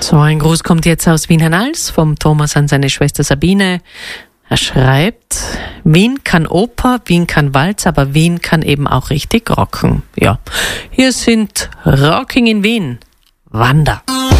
So, ein Gruß kommt jetzt aus Wien-Hernals vom Thomas an seine Schwester Sabine. Er schreibt, Wien kann Oper, Wien kann Walz, aber Wien kann eben auch richtig rocken. Ja, hier sind Rocking in Wien. Wanda.